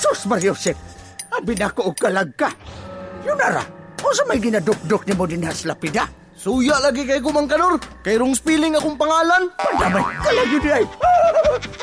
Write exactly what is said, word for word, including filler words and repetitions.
Sus Mariusip, abi na ko og kalag ka. Yun nara, o sa may ginadukdok ni mo din has lapida? Suya lagi kay Kumang Kanor. Kay rong spelling akong pangalan. Damay, kalag yun ay.